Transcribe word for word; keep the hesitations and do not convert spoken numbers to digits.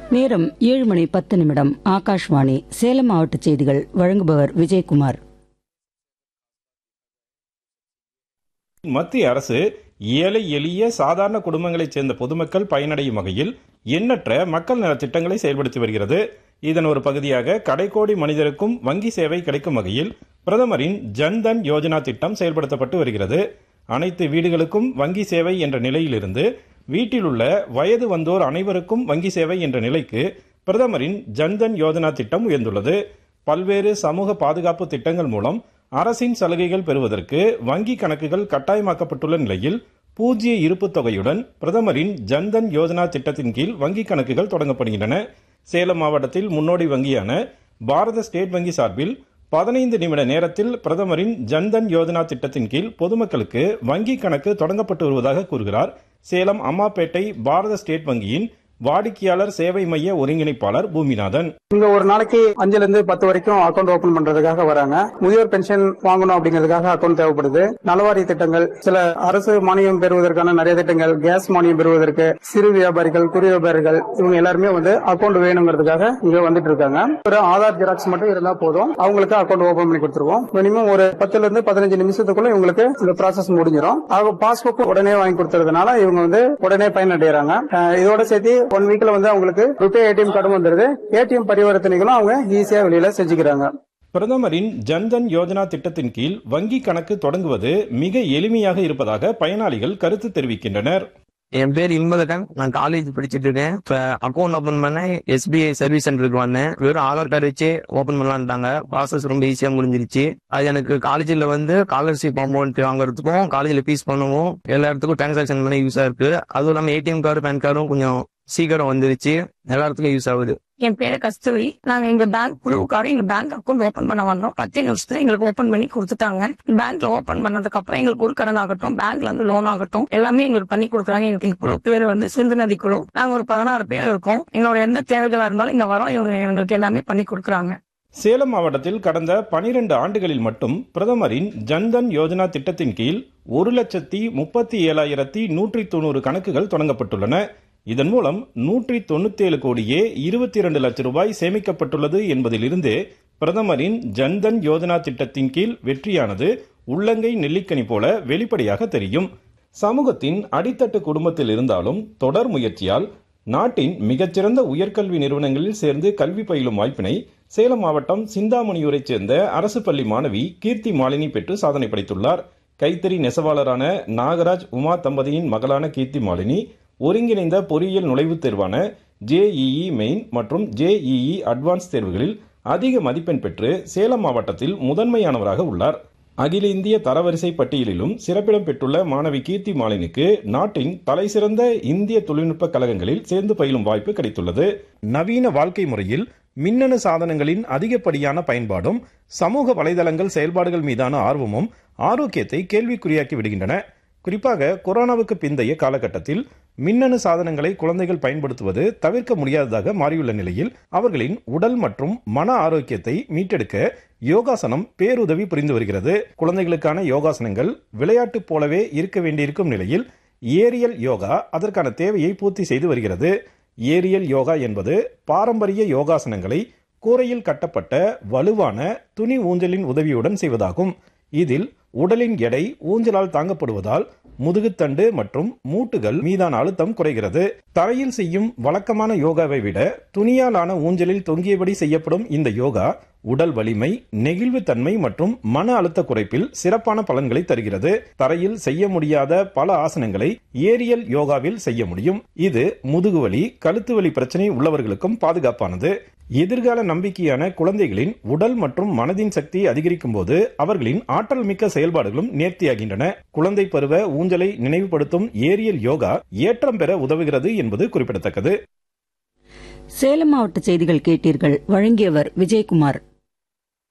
நேரம் ஏழு மணி பத்து நிமிடம். ஆகாஷ்வாணி சேலம் மாவட்ட செய்திகள். வழங்குபவர் விஜயகுமார். மத்திய அரசு ஏழை எளிய சாதாரண குடும்பங்களைச் சேர்ந்த பொதுமக்கள் பயனடையும் வகையில் எண்ணற்ற மக்கள் நலத் திட்டங்களை செயல்படுத்தி வருகிறது. இதன் ஒரு பகுதியாக கடைக்கோடி மனிதருக்கும் வங்கி சேவை கிடைக்கும் வகையில் பிரதமரின் ஜன்தன் யோஜனா திட்டம் செயல்படுத்தப்பட்டு வருகிறது. அனைத்து வீடுகளுக்கும் வங்கி சேவை என்ற நிலையிலிருந்து வீட்டில் உள்ள வயது வந்தோர் அனைவருக்கும் வங்கி சேவை என்ற நிலைக்கு பிரதமரின் ஜன்தன் யோஜனா திட்டம் உயர்ந்துள்ளது. பல்வேறு சமூக பாதுகாப்பு திட்டங்கள் மூலம் அரசின் சலுகைகள் பெறுவதற்கு வங்கி கணக்குகள் கட்டாயமாக்கப்பட்டுள்ள நிலையில் பூஜ்ய இருப்பு தொகையுடன் பிரதமரின் ஜன்தன் யோஜனா திட்டத்தின் கீழ் வங்கி கணக்குகள் தொடங்கப்படுகின்றன. சேலம் மாவட்டத்தில் முன்னோடி வங்கியான பாரத ஸ்டேட் வங்கி சார்பில் பதினைந்து நிமிட நேரத்தில் பிரதமரின் ஜன்தன் யோஜனா திட்டத்தின் கீழ் பொதுமக்களுக்கு வங்கி கணக்கு தொடங்கப்பட்டு வருவதாக கூறுகிறார் சேலம் அம்மாப்பேட்டை பாரத ஸ்டேட் வங்கியின் வாடிக்கையாளர் சேவை மைய ஒருங்கிணைப்பாளர் பூமிநாதன். இங்க ஒரு நாளைக்கு அஞ்சுல இருந்து பத்து வரைக்கும் அக்கௌண்ட் ஓபன் பண்றதுக்காக வராங்க. முதியோர் பென்ஷன் வாங்கணும் அப்படிங்கிறதுக்காக அக்கௌண்ட் தேவைப்படுது. நலவாரிய திட்டங்கள், சில அரசு மானியம் பெறுவதற்கான நிறைய திட்டங்கள், கேஸ் மானியம் பெறுவதற்கு சிறு வியாபாரிகள், குறு வியாபாரிகள் இவங்க எல்லாருமே வந்து அக்கௌண்ட் வேணுங்கிறதுக்காக இங்க வந்துட்டு இருக்காங்க. ஒரு ஆதார் ஜெராக்ஸ் மட்டும் இருந்தா போதும், அவங்களுக்கு அக்கௌண்ட் ஓபன் பண்ணி கொடுத்துருவோம். மினிமம் ஒரு பத்துல இருந்து பதினஞ்சு நிமிஷத்துக்குள்ள இவங்களுக்கு இந்த ப்ராசஸ் முடிஞ்சிடும். பாஸ்புக் உடனே வாங்கி கொடுத்ததுனால இவங்க வந்து உடனே பயனடைறாங்க. இதோட சேர்த்து ஒன் வீக்ல வந்து அவங்களுக்கு ருபே ஏடிஎம் கார்டும் வந்துருது. ஏடிஎம் பரிவர்த்தனைகளும் அவங்க ஈஸியா வெளியில செஞ்சுக்கிறாங்க. பிரதமரின் ஜன்தன் யோஜனா திட்டத்தின் கீழ் வங்கி கணக்கு தொடங்குவது மிக எளிமையாக இருப்பதாக பயனாளிகள் கருத்து தெரிவிக்கின்றனர். என் பேர் இன்பதகன். நான் காலேஜ் படிச்சுட்டு இருக்கேன். இப்ப அக்கௌண்ட் ஓபன் பண்ண எஸ்பிஐ சர்வீஸ் சென்டருக்கு வந்தேன். வெறும் ஆதார் கார்டு வச்சு ஓபன் பண்ணலான்ட்டாங்க. ப்ராசஸ் ரொம்ப ஈஸியா முடிஞ்சிருச்சு. அது எனக்கு காலேஜில் வந்து ஸ்காலர்ஷிப் அமௌண்ட் வாங்குறதுக்கும் காலேஜில் ஃபீஸ் பண்ணவும் எல்லா இடத்துக்கும் டிரான்சாக்சன் பண்ண யூஸா இருக்கு. அதுவும் இல்லாம ஏடிஎம் கார்டு, பேன் கார்டும் கொஞ்சம் சீக்கிரம் வந்துருச்சு. எல்லா இடத்துக்கும் யூஸ் ஆகுது. என் பேரு கஸ்தூரி. நாங்க எங்க பேங்க் குழுவுக்காக எங்க பேங்க் அக்கௌண்ட் ஓபன் பண்ண வந்தோம். பத்து நிமிஷத்துல எங்களுக்கு ஓபன் பண்ணி கொடுத்துட்டாங்க. பேங்க்ல ஓபன் பண்ணதுக்கு அப்புறம் எங்களுக்கு ஒரு கடன் ஆகட்டும், பேங்க்ல இருந்து லோன் ஆகட்டும், எல்லாமே எங்களுக்கு பண்ணி கொடுக்குறாங்க. எங்களுக்கு குழு பேர் வந்து சிந்து நதி குழு. நாங்க ஒரு பதினாறு பேர் இருக்கோம். எங்களோட எந்த தேவைகளா இருந்தாலும் இங்க வரோம். இவங்க எங்களுக்கு எல்லாமே பண்ணி கொடுக்குறாங்க. சேலம் மாவட்டத்தில் கடந்த பனிரெண்டு ஆண்டுகளில் மட்டும் பிரதமரின் ஜன்தன் யோஜனா திட்டத்தின் கீழ் ஒரு லட்சத்தி முப்பத்தி ஏழாயிரத்தி நூற்றி தொண்ணூறு கணக்குகள் தொடங்கப்பட்டுள்ளன. இதன் மூலம் நூற்றி தொண்ணூத்தி ஏழு கோடியே இருபத்தி இரண்டு லட்சம் ரூபாய் சேமிக்கப்பட்டுள்ளது என்பதிலிருந்து பிரதமரின் ஜன்தன் யோஜனா திட்டத்தின் கீழ் வெற்றியானது உள்ளங்கை நெல்லிக்கனி போல வெளிப்படையாக தெரியும். சமூகத்தின் அடித்தட்டு குடும்பத்தில் இருந்தாலும் தொடர் முயற்சியால் நாட்டின் மிகச்சிறந்த உயர்கல்வி நிறுவனங்களில் சேர்ந்து கல்வி பயிலும் வாய்ப்பினை சேலம் மாவட்டம் சிந்தாமணியூரைச் சேர்ந்த அரசு பள்ளி மாணவி கீர்த்தி மாலினி பெற்று சாதனை படைத்துள்ளார். கைத்தறி நெசவாளரான நாகராஜ் உமா தம்பதியின் மகளான கீர்த்தி மாலினி ஒருங்கிணைந்த பொறியியல் நுழைவுத் தேர்வான ஜேஇஇ மெயின் மற்றும் ஜேஇஇ அட்வான்ஸ் தேர்வுகளில் அதிக மதிப்பெண் பெற்று சேலம் மாவட்டத்தில் முதன்மையானவராக உள்ளார். அகில இந்திய தரவரிசை பட்டியலிலும் சிறப்பிடம் பெற்றுள்ள மாணவி கீர்த்தி மாலினிக்கு நாட்டின் தலைசிறந்த இந்திய தொழில்நுட்ப கழகங்களில் சேர்ந்து பயிலும் வாய்ப்பு கிடைத்துள்ளது. நவீன வாழ்க்கை முறையில் மின்னணு சாதனங்களின் அதிகப்படியான பயன்பாடும் சமூக வலைதளங்கள் செயல்பாடுகள் மீதான ஆர்வமும் ஆரோக்கியத்தை கேள்விக்குறியாக்கி விடுகின்றன. குறிப்பாக கொரோனாவுக்கு பிந்தைய காலகட்டத்தில் மின்னணு சாதனங்களை குழந்தைகள் பயன்படுத்துவது தவிர்க்க முடியாததாக மாறியுள்ள நிலையில் அவர்களின் உடல் மற்றும் மன ஆரோக்கியத்தை மீட்டெடுக்க யோகாசனம் பேருதவி புரிந்து வருகிறது. குழந்தைகளுக்கான யோகாசனங்கள் விளையாட்டு போலவே இருக்க வேண்டியிருக்கும் நிலையில் ஏரியல் யோகா அதற்கான தேவையை பூர்த்தி செய்து வருகிறது. ஏரியல் யோகா என்பது பாரம்பரிய யோகாசனங்களை கூரையில் கட்டப்பட்ட வலுவான துணி ஊஞ்சலின் உதவியுடன் செய்வதாகும். இதில் உடலின் எடை ஊஞ்சலால் தாங்கப்படுவதால் முதுகுத்தண்டு மற்றும் மூட்டுகள் மீதான அழுத்தம் குறைகிறது. தரையில் செய்யும் வழக்கமான யோகாவை விட துணியாலான ஊஞ்சலில் தொங்கியபடி செய்யப்படும் இந்த யோகா உடல் வலிமை, நெகிழ்வுத்தன்மை மற்றும் மன அழுத்த குறைப்பில் சிறப்பான பலன்களை தருகிறது. தரையில் செய்ய முடியாத பல ஆசனங்களை ஏரியல் யோகாவில் செய்ய முடியும். இது முதுகுவலி, கழுத்து வலி பிரச்சனை உள்ளவர்களுக்கும் பாதுகாப்பானது. எதிர்கால நம்பிக்கையான குழந்தைகளின் உடல் மற்றும் மனதின் சக்தியை அதிகரிக்கும் போது அவர்களின் ஆற்றல் மிக்க செயல்பாடுகளும் நேர்த்தியாகின்றன. குழந்தை பருவ ஊஞ்சலை நினைவுபடுத்தும் ஏரியல் யோகா ஏற்றம் பெற உதவுகிறது என்பது குறிப்பிடத்தக்கது. சேலம் மாவட்ட செய்திகள் கேட்டீர்கள். வழங்கியவர் விஜயகுமார்.